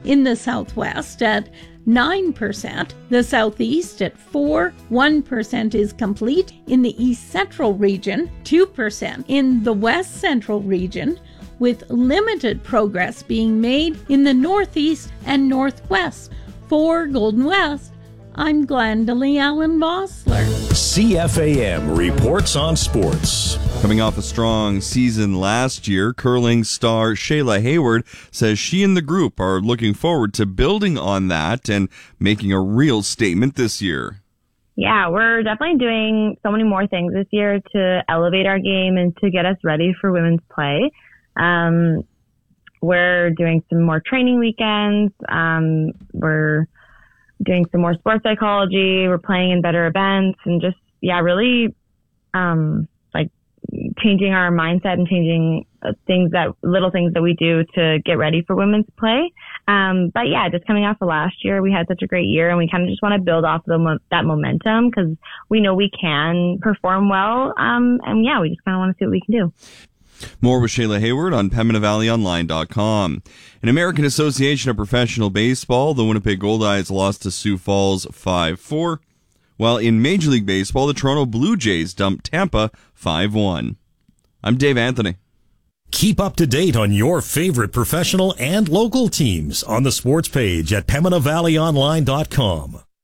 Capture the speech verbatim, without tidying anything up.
in the Southwest at nine percent, the Southeast at four percent, one percent is complete in the East Central region, two percent in the West Central region, with limited progress being made in the Northeast and Northwest. For Golden West, I'm Glendalee Allen Vossler. C F A M reports on sports. Coming off a strong season last year, curling star Shayla Hayward says she and the group are looking forward to building on that and making a real statement this year. Yeah, we're definitely doing so many more things this year to elevate our game and to get us ready for women's play. Um, we're doing some more training weekends. Um, we're doing some more sports psychology. We're playing in better events and just, yeah, really, um, like changing our mindset and changing things that, little things that we do to get ready for women's play. Um, but yeah, just coming off of last year, we had such a great year and we kind of just want to build off the mo- that momentum because we know we can perform well. Um, and yeah, we just kind of want to see what we can do. More with Shayla Hayward on Pembina Valley Online dot com. In American Association of Professional Baseball, the Winnipeg Goldeyes lost to Sioux Falls five four, while in Major League Baseball, the Toronto Blue Jays dumped Tampa five one. I'm Dave Anthony. Keep up to date on your favorite professional and local teams on the sports page at Pembina Valley Online dot com.